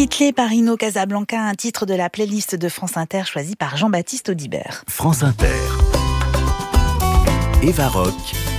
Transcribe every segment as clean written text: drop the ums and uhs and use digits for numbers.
Quittelé par Ino Casablanca, un titre de la playlist de France Inter choisi par Jean-Baptiste Audibert. France Inter. Eva Rock.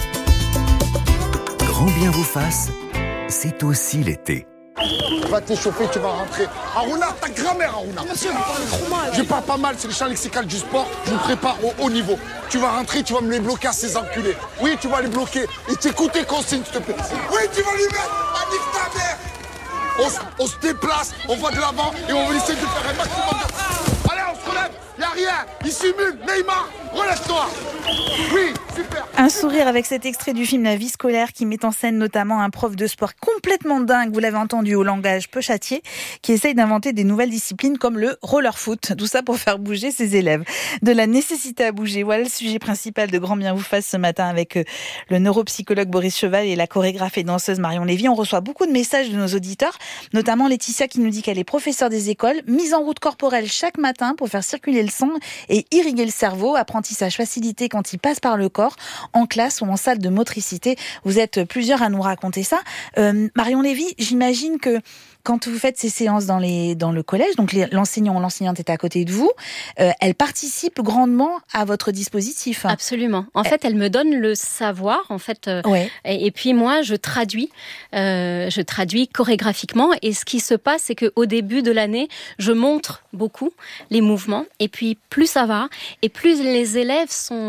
Grand bien vous fasse, c'est aussi l'été. Tu vas t'échauffer, tu vas rentrer. Aruna, ta grand-mère, Aruna. Monsieur, vous parlez trop mal. Je parle pas mal, c'est le champ lexical du sport. Je vous prépare au haut niveau. Tu vas rentrer, tu vas me les bloquer à ces enculés. Oui, tu vas les bloquer. Et t'écoutes tes consignes, s'il te plaît. Oui, tu vas lui mettre un nique ta mère. On se déplace, on va de l'avant et on va essayer de faire un maximum de... Allez, on se relève. Y'a rien. Il simule. Neymar, relève-toi. Oui, super. Un sourire avec cet extrait du film La vie scolaire qui met en scène notamment un prof de sport complètement dingue, vous l'avez entendu, au langage peu châtié, qui essaye d'inventer des nouvelles disciplines comme le roller foot. Tout ça pour faire bouger ses élèves. De la nécessité à bouger. Voilà le sujet principal de Grand bien vous fasse ce matin avec le neuropsychologue Boris Cheval et la chorégraphe et danseuse Marion Lévy. On reçoit beaucoup de messages de nos auditeurs, notamment Laetitia qui nous dit qu'elle est professeure des écoles, mise en route corporelle chaque matin pour faire circuler le sang et irriguer le cerveau, apprentissage facilité quand il passe par le corps, en classe ou en salle de motricité. Vous êtes plusieurs à nous raconter ça. Marion Lévy, j'imagine que quand vous faites ces séances dans le collège, donc l'enseignant ou l'enseignante est à côté de vous, elle participe grandement à votre dispositif. Absolument. En fait, elle me donne le savoir, en fait, ouais. et puis moi, je traduis chorégraphiquement. Et ce qui se passe, c'est qu'au début de l'année, je montre beaucoup les mouvements, et puis plus ça va, et plus les élèves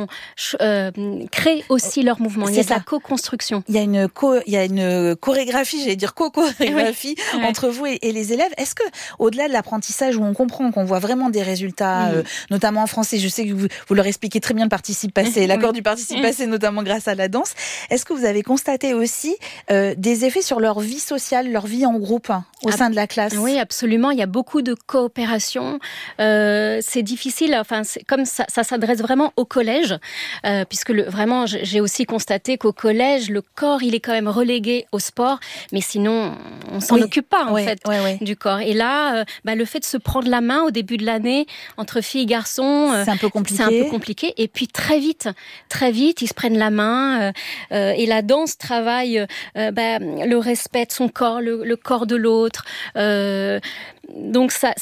créent aussi leurs mouvements. Il y a de la co-construction. Il y a une chorégraphie, j'allais dire co-chorégraphie, oui. Entre vous et les élèves. Est-ce que, au-delà de l'apprentissage où on comprend qu'on voit vraiment des résultats, notamment en français, je sais que vous leur expliquez très bien le participe passé, l'accord du participe passé, notamment grâce à la danse. Est-ce que vous avez constaté aussi des effets sur leur vie sociale, leur vie en groupe au sein de la classe? Oui, absolument. Il y a beaucoup de coopération. C'est difficile. Enfin, comme ça s'adresse vraiment au collège, puisque vraiment, j'ai aussi constaté qu'au collège, le corps, il est quand même relégué au sport, mais sinon, on s'en occupe pas. Du corps. Et là, le fait de se prendre la main au début de l'année entre filles et garçons, c'est un peu compliqué. Et puis très vite, ils se prennent la main. Et la danse travaille le respect de son corps, le corps de l'autre. Donc ça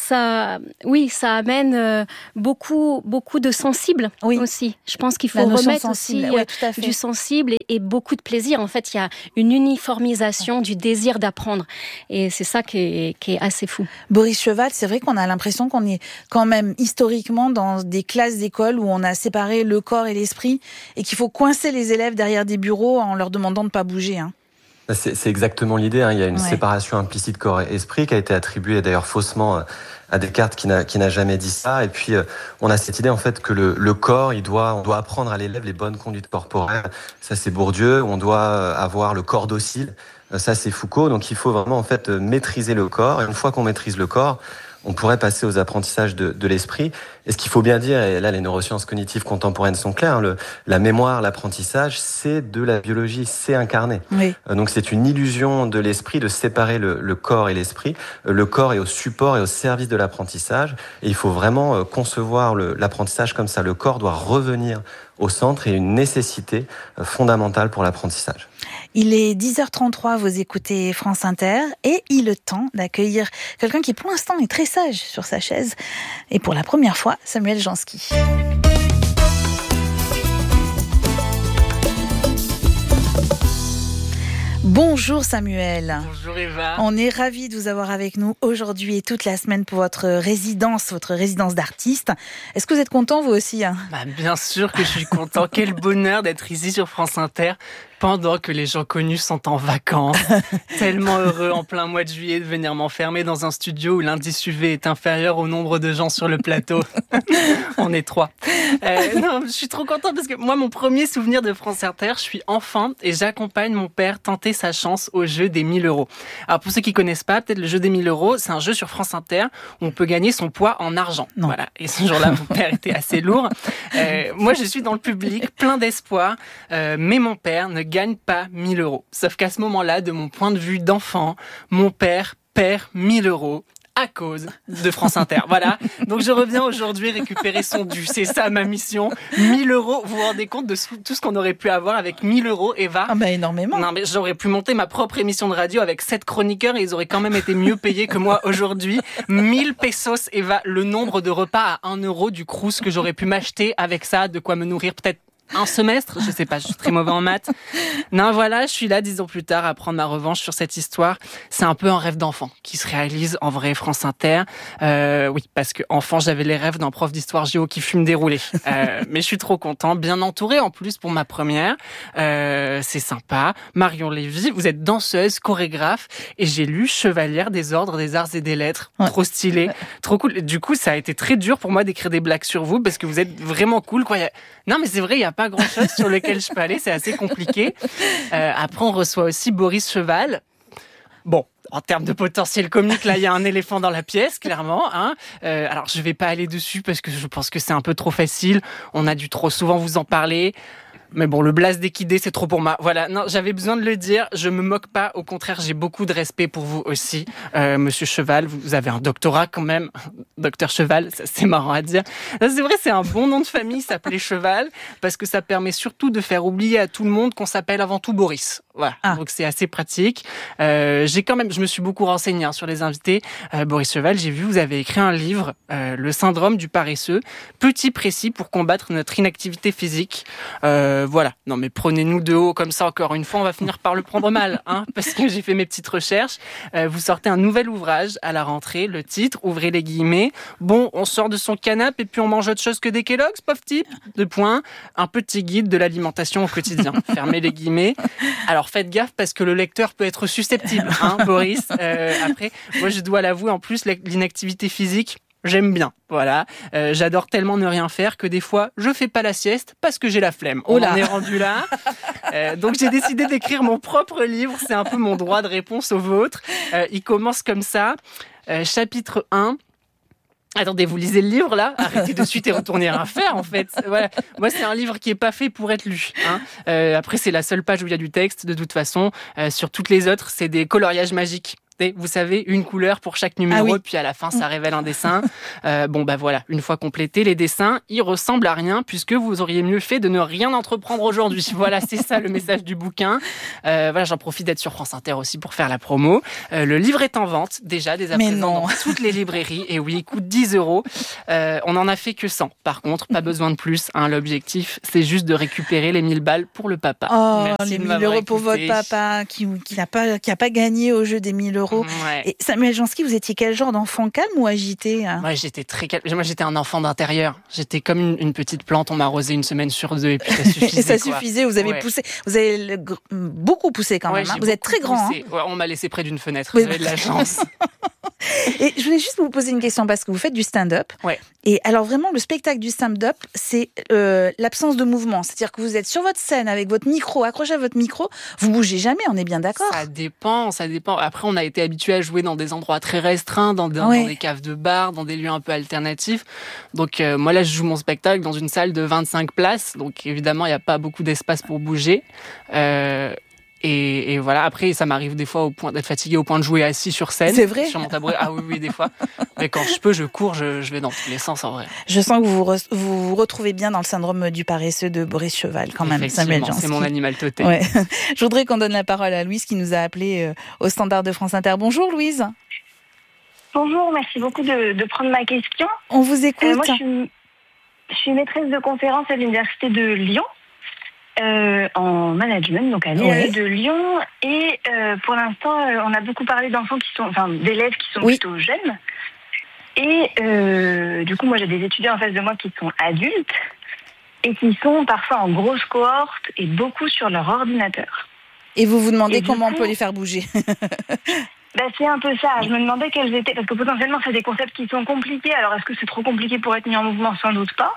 amène beaucoup de sensibles aussi. Je pense qu'il faut remettre aussi du sensible et beaucoup de plaisir. En fait, il y a une uniformisation du désir d'apprendre. Et c'est ça qui est assez fou. Boris Cheval, c'est vrai qu'on a l'impression qu'on est quand même historiquement dans des classes d'école où on a séparé le corps et l'esprit et qu'il faut coincer les élèves derrière des bureaux en leur demandant de ne pas bouger. C'est exactement l'idée. Il y a une séparation implicite corps et esprit qui a été attribuée d'ailleurs faussement à Descartes qui n'a jamais dit ça. Et puis on a cette idée en fait que le corps, on doit apprendre à l'élève les bonnes conduites corporelles. Ça c'est Bourdieu. On doit avoir le corps docile. Ça c'est Foucault. Donc il faut vraiment en fait maîtriser le corps. Et une fois qu'on maîtrise le corps, on pourrait passer aux apprentissages de l'esprit. Et ce qu'il faut bien dire, et là les neurosciences cognitives contemporaines sont claires, la mémoire, l'apprentissage, c'est de la biologie, c'est incarné. Oui. Donc c'est une illusion de l'esprit de séparer le corps et l'esprit. Le corps est au support et au service de l'apprentissage. Et il faut vraiment concevoir l'apprentissage comme ça. Le corps doit revenir au centre et une nécessité fondamentale pour l'apprentissage. Il est 10h33, vous écoutez France Inter et il est temps d'accueillir quelqu'un qui pour l'instant est très sage sur sa chaise et pour la première fois, Samuel Jansky. Bonjour Samuel. Bonjour Eva. On est ravis de vous avoir avec nous aujourd'hui et toute la semaine pour votre résidence d'artiste. Est-ce que vous êtes content vous aussi Bien sûr que je suis content. Quel bonheur d'être ici sur France Inter pendant que les gens connus sont en vacances. Tellement heureux en plein mois de juillet de venir m'enfermer dans un studio où l'indice UV est inférieur au nombre de gens sur le plateau. On est 3. Non, je suis trop content parce que moi, mon premier souvenir de France Inter, je suis enfant et j'accompagne mon père tenter sa chance au jeu des 1000 €. Alors pour ceux qui connaissent pas, peut-être le jeu des 1000 €, c'est un jeu sur France Inter où on peut gagner son poids en argent. Non. Voilà. Et ce jour-là, mon père était assez lourd. Moi, je suis dans le public, plein d'espoir, mais mon père ne gagne pas 1000 €. Sauf qu'à ce moment-là, de mon point de vue d'enfant, mon père perd 1000 € à cause de France Inter. Voilà. Donc je reviens aujourd'hui récupérer son dû. C'est ça ma mission. 1 000 €. Vous vous rendez compte de tout ce qu'on aurait pu avoir avec 1 000 €, Eva? Ah bah énormément. Non, mais j'aurais pu monter ma propre émission de radio avec 7 chroniqueurs et ils auraient quand même été mieux payés que moi aujourd'hui. 1000 pesos, Eva, le nombre de repas à 1 € du Crous que j'aurais pu m'acheter avec ça, de quoi me nourrir peut-être un semestre, je sais pas, je suis très mauvais en maths. Non, voilà, je suis là 10 ans plus tard à prendre ma revanche sur cette histoire. C'est un peu un rêve d'enfant qui se réalise en vrai France Inter. Oui, parce que enfant, j'avais les rêves d'un prof d'histoire géo qui fume déroulé. Mais je suis trop content, bien entouré en plus pour ma première. C'est sympa. Marion Lévy, vous êtes danseuse, chorégraphe, et j'ai lu Chevalière des Ordres des Arts et des Lettres. Ouais. Trop stylé, trop cool. Du coup, ça a été très dur pour moi d'écrire des blagues sur vous parce que vous êtes vraiment cool, quoi. Non, mais c'est vrai, il y a pas grand-chose sur lequel je peux aller, c'est assez compliqué. Après, on reçoit aussi Boris Cheval. Bon, en termes de potentiel comique, là, il y a un éléphant dans la pièce, clairement. Hein. Alors, je vais pas aller dessus parce que je pense que c'est un peu trop facile. On a dû trop souvent vous en parler. Mais bon, le blast d'équidé, c'est trop pour moi. Voilà, non, j'avais besoin de le dire. Je me moque pas. Au contraire, j'ai beaucoup de respect pour vous aussi. Monsieur Cheval, vous avez un doctorat quand même. Docteur Cheval, c'est marrant à dire. C'est vrai, c'est un bon nom de famille, s'appeler Cheval, parce que ça permet surtout de faire oublier à tout le monde qu'on s'appelle avant tout Boris. Voilà, donc c'est assez pratique. Je me suis beaucoup renseigné sur les invités. Boris Cheval, j'ai vu, vous avez écrit un livre, Le syndrome du paresseux, petit précis pour combattre notre inactivité physique. Voilà, non mais prenez-nous de haut comme ça encore une fois, on va finir par le prendre mal, hein, parce que j'ai fait mes petites recherches. Vous sortez un nouvel ouvrage à la rentrée, le titre, ouvrez les guillemets. Bon, on sort de son canapé et puis on mange autre chose que des Kellogg's, pauvre type. 2 points, un petit guide de l'alimentation au quotidien. Fermez les guillemets. Alors faites gaffe parce que le lecteur peut être susceptible, hein, Boris. Après, moi je dois l'avouer, en plus l'inactivité physique, j'aime bien, voilà. J'adore tellement ne rien faire que des fois, je fais pas la sieste parce que j'ai la flemme. On en est rendu là. Donc j'ai décidé d'écrire mon propre livre. C'est un peu mon droit de réponse au vôtre. Il commence comme ça. Chapitre 1. Attendez, vous lisez le livre là ? Arrêtez de suite et retournez rien faire en fait. Voilà. Moi, c'est un livre qui est pas fait pour être lu. Hein. Après, c'est la seule page où il y a du texte. De toute façon, sur toutes les autres, c'est des coloriages magiques. Vous savez, une couleur pour chaque numéro, puis à la fin, ça révèle un dessin. Bon, bah voilà, une fois complétés, les dessins, ils ressemblent à rien, puisque vous auriez mieux fait de ne rien entreprendre aujourd'hui. Voilà, c'est ça le message du bouquin. Voilà, j'en profite d'être sur France Inter aussi pour faire la promo. Le livre est en vente, déjà, dès à présent, dans toutes les librairies. Et oui, il coûte 10 €. On en a fait que 100. Par contre, pas besoin de plus. Hein. L'objectif, c'est juste de récupérer les 1000 balles pour le papa. Oh, merci les 1000 € pour votre papa, qui n'a pas gagné au jeu des 1000 €. Ouais. Et Samuel Jansky, vous étiez quel genre d'enfant, calme ou agité? Moi, j'étais très calme. Moi, j'étais un enfant d'intérieur. J'étais comme une petite plante. On m'a arrosé 1 semaine sur 2 et puis ça suffisait. Et ça suffisait. Vous avez poussé. Vous avez beaucoup poussé quand même. Hein. Vous êtes très grand. Hein. Ouais, on m'a laissé près d'une fenêtre. Vous avez de la chance. Et je voulais juste vous poser une question parce que vous faites du stand-up. Ouais. Et alors vraiment, le spectacle du stand-up, c'est l'absence de mouvement. C'est-à-dire que vous êtes sur votre scène avec votre micro, accroché à votre micro, vous bougez jamais, on est bien d'accord? Ça dépend. Après, on a été habitué à jouer dans des endroits très restreints, dans des caves de bar, dans des lieux un peu alternatifs. Donc moi là, je joue mon spectacle dans une salle de 25 places. Donc évidemment, il n'y a pas beaucoup d'espace pour bouger. Et voilà, après, ça m'arrive des fois au point d'être fatigué au point de jouer assis sur scène. C'est vrai? Sur mon tabouret. Ah oui, des fois. Mais quand je peux, je cours, je vais dans tous les sens, en vrai. Je sens que vous vous retrouvez bien dans le syndrome du paresseux de Boris Cheval, quand même, Samuel Jansky. C'est mon animal totem. Ouais. Je voudrais qu'on donne la parole à Louise qui nous a appelé au standard de France Inter. Bonjour, Louise. Bonjour, merci beaucoup de prendre ma question. On vous écoute. Moi, je suis maîtresse de conférence à l'Université de Lyon. En management, donc à l'IAE de Lyon. Et pour l'instant, on a beaucoup parlé d'élèves qui sont plutôt jeunes. Et du coup, moi, j'ai des étudiants en face de moi qui sont adultes et qui sont parfois en grosse cohorte et beaucoup sur leur ordinateur. Et vous vous demandez comment on peut les faire bouger? C'est un peu ça. Je me demandais quels étaient... Parce que potentiellement, c'est des concepts qui sont compliqués. Alors, est-ce que c'est trop compliqué pour être mis en mouvement? Sans doute pas.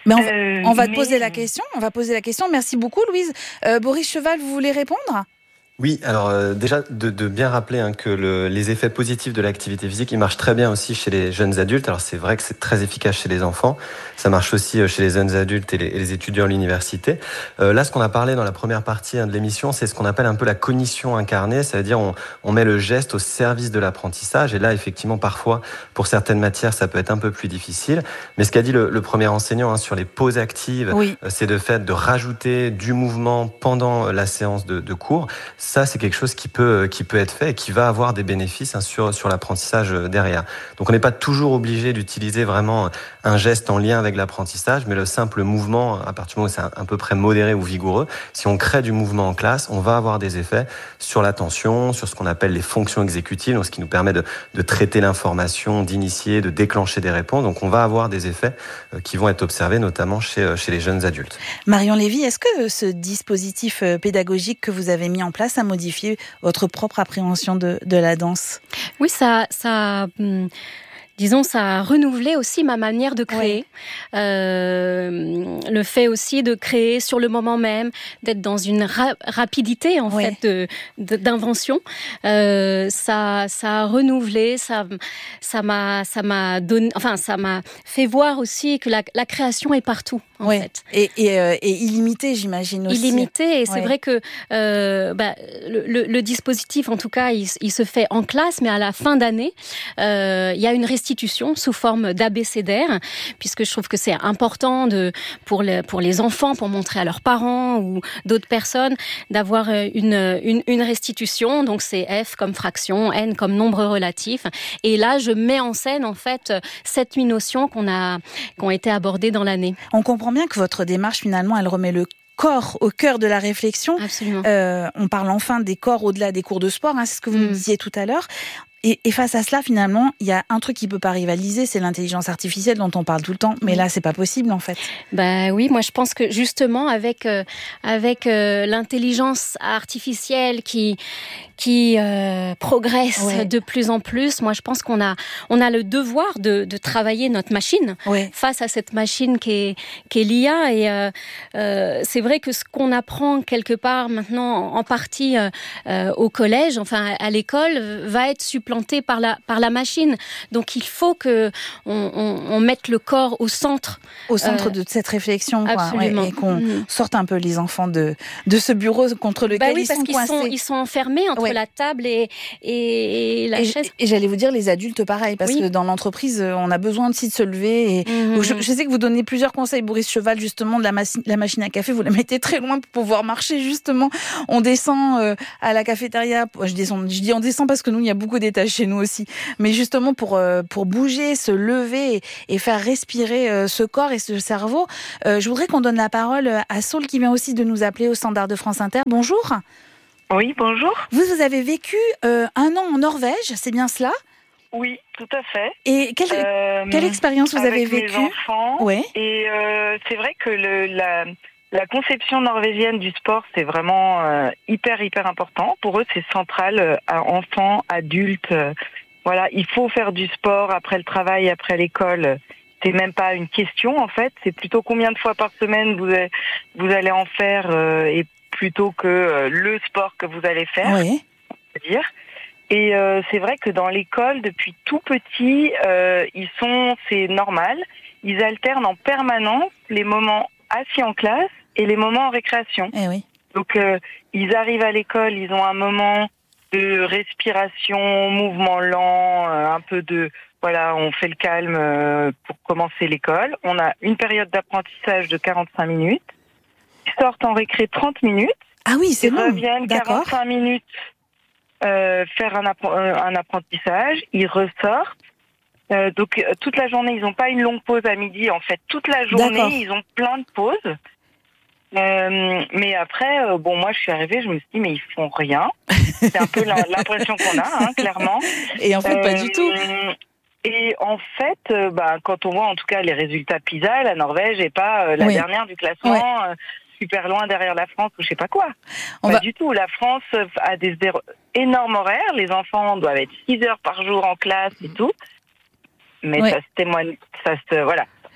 On va te poser la question. Merci beaucoup, Louise. Boris Cheval, vous voulez répondre? Oui, alors déjà de bien rappeler que les effets positifs de l'activité physique, ils marchent très bien aussi chez les jeunes adultes. Alors c'est vrai que c'est très efficace chez les enfants, ça marche aussi chez les jeunes adultes et les étudiants à l'université. Là, ce qu'on a parlé dans la première partie de l'émission, c'est ce qu'on appelle un peu la cognition incarnée, c'est-à-dire on met le geste au service de l'apprentissage. Et là, effectivement, parfois, pour certaines matières, ça peut être un peu plus difficile. Mais ce qu'a dit le premier enseignant sur les pauses actives, c'est de fait de rajouter du mouvement pendant la séance de cours. Ça, c'est quelque chose qui peut être fait et qui va avoir des bénéfices sur l'apprentissage derrière. Donc, on n'est pas toujours obligé d'utiliser vraiment un geste en lien avec l'apprentissage, mais le simple mouvement, à partir du moment où c'est à peu près modéré ou vigoureux, si on crée du mouvement en classe, on va avoir des effets sur l'attention, sur ce qu'on appelle les fonctions exécutives, donc ce qui nous permet de traiter l'information, d'initier, de déclencher des réponses. Donc, on va avoir des effets qui vont être observés, notamment chez les jeunes adultes. Marion Lévy, est-ce que ce dispositif pédagogique que vous avez mis en place a modifié votre propre appréhension de la danse? Oui, disons, ça a renouvelé aussi ma manière de créer. Le fait aussi de créer sur le moment même, d'être dans une rapidité en fait d'invention. Ça a renouvelé, ça m'a donné, enfin ça m'a fait voir aussi que la création est partout. En fait. Et illimité, j'imagine aussi. Illimité, et c'est vrai que le dispositif, en tout cas, il se fait en classe, mais à la fin d'année, il y a une restitution sous forme d'abécédaire, puisque je trouve que c'est important pour les enfants, pour montrer à leurs parents ou d'autres personnes, d'avoir une restitution. Donc c'est F comme fraction, N comme nombre relatif. Et là, je mets en scène, en fait, 7-8 notions qui ont été abordées dans l'année. On comprend bien que votre démarche, finalement, elle remet le corps au cœur de la réflexion. Absolument. On parle enfin des corps au-delà des cours de sport, c'est ce que vous nous disiez tout à l'heure. Et face à cela, finalement, il y a un truc qui peut pas rivaliser, c'est l'intelligence artificielle dont on parle tout le temps. Mais là, c'est pas possible, en fait. Oui, moi, je pense que justement, avec l'intelligence artificielle qui progresse de plus en plus, moi, je pense qu'on a le devoir de travailler notre machine face à cette machine qui est l'IA. Et c'est vrai que ce qu'on apprend quelque part maintenant, en partie au collège, enfin à l'école, va être supplanté par la machine. Donc il faut que on mette le corps au centre de cette réflexion, absolument. Et qu'on sorte un peu les enfants de ce bureau contre lequel ils sont coincés. Ils sont enfermés entre la table et la chaise. Et j'allais vous dire, les adultes, pareil, parce que dans l'entreprise, on a besoin aussi de se lever. Et je sais que vous donnez plusieurs conseils, Boris Cheval, justement, de la machine à café. Vous la mettez très loin pour pouvoir marcher, justement. On descend à la cafétéria. Je dis on descend parce que nous, il y a beaucoup d'étages chez nous aussi. Mais justement, pour bouger, se lever et faire respirer ce corps et ce cerveau. Je voudrais qu'on donne la parole à Saul, qui vient aussi de nous appeler au standard de France Inter. Bonjour. Oui, bonjour. Vous avez vécu un an en Norvège, c'est bien cela ? Oui, tout à fait. Et quelle expérience vous avez vécue ? Avec mes enfants. Ouais. Et c'est vrai que la conception norvégienne du sport, c'est vraiment hyper important. Pour eux, c'est central, enfants, adultes. Voilà, il faut faire du sport après le travail, après l'école. C'est même pas une question, en fait. C'est plutôt combien de fois par semaine vous allez en faire et plutôt que le sport que vous allez faire, c'est-à-dire. Et c'est vrai que dans l'école, depuis tout petit, c'est normal, ils alternent en permanence les moments assis en classe et les moments en récréation. Donc, ils arrivent à l'école, ils ont un moment de respiration, mouvement lent, un peu de... Voilà, on fait le calme pour commencer l'école. On a une période d'apprentissage de 45 minutes. Ils sortent en récré 30 minutes. Ah oui, c'est long. Ils reviennent 45 minutes faire un apprentissage. Ils ressortent. Donc, toute la journée, ils n'ont pas une longue pause à midi. En fait, toute la journée, ils ont plein de pauses. Mais après, moi, je suis arrivée, je me suis dit, mais ils font rien. C'est un peu l'impression qu'on a, clairement. Et en fait, pas du tout. Et en fait, quand on voit en tout cas les résultats PISA, la Norvège n'est pas la dernière du classement, super loin derrière la France ou je sais pas quoi. Pas du tout. La France a des énormes horaires. Les enfants doivent être 6 heures par jour en classe et tout. Mais ça se témoigne, voilà.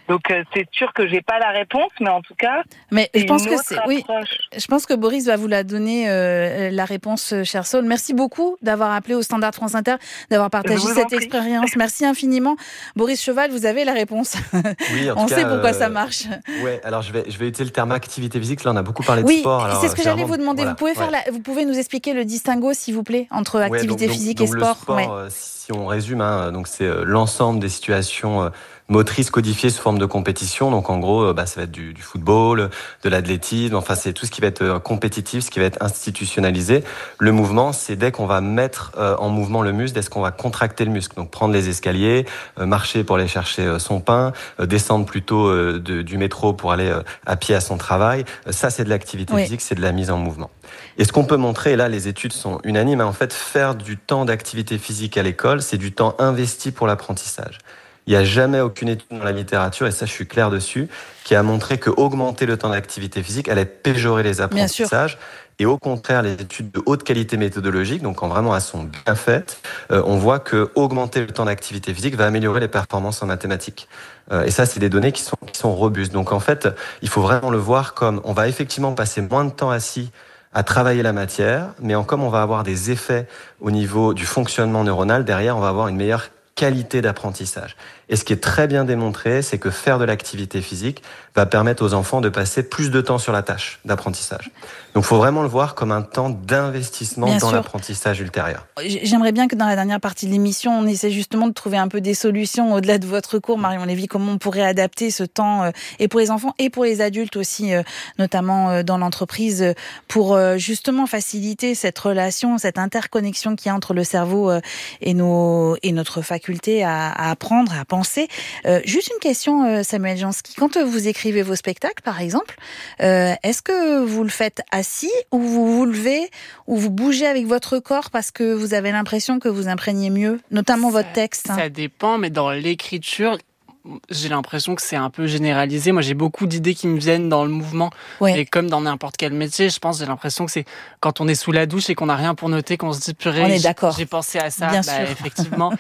Donc c'est sûr que j'ai pas la réponse, mais en tout cas, mais je pense que approche. Je pense que Boris va vous la donner la réponse, cher Saul. Merci beaucoup d'avoir appelé au Standard France Inter, d'avoir partagé cette expérience. Merci infiniment, Boris Cheval. Vous avez la réponse. Oui, on sait pourquoi ça marche. Ouais, alors je vais utiliser le terme activité physique. Là, on a beaucoup parlé de sport. Oui, c'est ce que j'allais vous demander. Voilà. Vous pouvez nous expliquer le distinguo, s'il vous plaît, entre activité physique et sport. Le sport, si on résume, donc c'est l'ensemble des situations motrices codifiées sous forme de compétition. Donc en gros, ça va être du football, de l'athlétisme. Enfin, c'est tout ce qui va être compétitif, ce qui va être institutionnalisé. Le mouvement, c'est dès qu'on va mettre en mouvement le muscle, est-ce qu'on va contracter le muscle. Donc prendre les escaliers, marcher pour aller chercher son pain, descendre plutôt du métro pour aller à pied à son travail. Ça, c'est de l'activité physique, c'est de la mise en mouvement. Et ce qu'on peut montrer, et là les études sont unanimes, en fait, faire du temps d'activité physique à l'école, c'est du temps investi pour l'apprentissage. Il n'y a jamais aucune étude dans la littérature, et ça je suis clair dessus, qui a montré que augmenter le temps d'activité physique allait péjorer les apprentissages. Et au contraire, les études de haute qualité méthodologique, donc quand vraiment elles sont bien faites, on voit que augmenter le temps d'activité physique va améliorer les performances en mathématiques. Et ça, c'est des données qui sont robustes. Donc en fait, il faut vraiment le voir comme on va effectivement passer moins de temps assis à travailler la matière, mais comme on va avoir des effets au niveau du fonctionnement neuronal, derrière, on va avoir une meilleure qualité d'apprentissage. Et ce qui est très bien démontré, c'est que faire de l'activité physique va permettre aux enfants de passer plus de temps sur la tâche d'apprentissage. Donc il faut vraiment le voir comme un temps d'investissement dans l'apprentissage ultérieur. J'aimerais bien que dans la dernière partie de l'émission, on essaie justement de trouver un peu des solutions au-delà de votre cours, Marion Lévy, comment on pourrait adapter ce temps et pour les enfants et pour les adultes aussi, notamment dans l'entreprise, pour justement faciliter cette relation, cette interconnexion qu'il y a entre le cerveau et notre faculté à apprendre, à penser. Juste une question, Samuel Jansky. Quand vous écrivez vos spectacles, par exemple, est-ce que vous le faites assis ou vous vous levez ou vous bougez avec votre corps parce que vous avez l'impression que vous imprégnez mieux, notamment votre texte? Ça dépend, mais dans l'écriture, j'ai l'impression que c'est un peu généralisé. Moi, j'ai beaucoup d'idées qui me viennent dans le mouvement. Ouais. Et comme dans n'importe quel métier, je pense, j'ai l'impression que c'est quand on est sous la douche et qu'on n'a rien pour noter, qu'on se dit purée, j'ai pensé à ça. Bien sûr. Effectivement.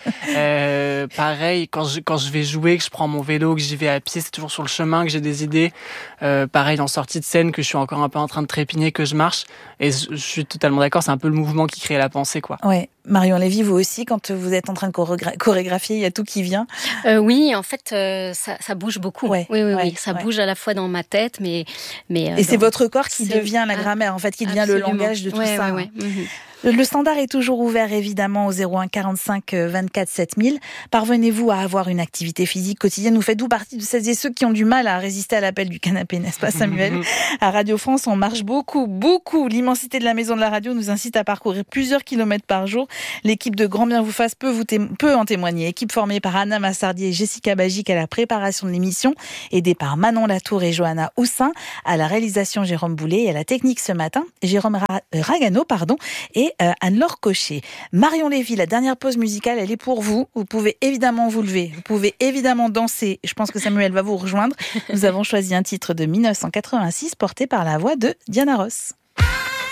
Pareil, quand je vais jouer, que je prends mon vélo, que j'y vais à pied, c'est toujours sur le chemin que j'ai des idées. Pareil, en sortie de scène, que je suis encore un peu en train de trépigner, que je marche. Et je suis totalement d'accord, c'est un peu le mouvement qui crée la pensée, quoi. Ouais. Marion Lévy, vous aussi, quand vous êtes en train de chorégraphier, il y a tout qui vient. Oui, en fait, ça bouge beaucoup. Ouais, oui. Ça bouge à la fois dans ma tête, mais et c'est votre corps qui devient la grammaire, en fait, qui devient le langage de tout ça. Ouais. Mm-hmm. Le standard est toujours ouvert, évidemment, au 01 45 24 7000. Parvenez-vous à avoir une activité physique quotidienne? Vous faites-vous partie de celles et ceux qui ont du mal à résister à l'appel du canapé, n'est-ce pas, Samuel? À Radio France, on marche beaucoup. L'immensité de la maison de la radio nous incite à parcourir plusieurs kilomètres par jour. L'équipe de Grand Bien vous fasse peut en témoigner. Équipe formée par Anna Massardier et Jessica Bagic à la préparation de l'émission, aidée par Manon Latour et Johanna Houssin, à la réalisation Jérôme Boulet et à la technique ce matin, Jérôme Ragano, et Anne-Laure Cochet. Marion Lévy, la dernière pause musicale, elle est pour vous. Vous pouvez évidemment vous lever, vous pouvez évidemment danser. Je pense que Samuel va vous rejoindre. Nous avons choisi un titre de 1986 porté par la voix de Diana Ross.